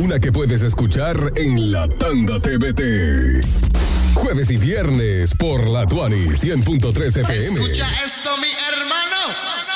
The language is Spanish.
una que puedes escuchar en La Tanda TVT. Jueves y viernes por La Tuani 100.3 FM. Escucha esto, mi hermano.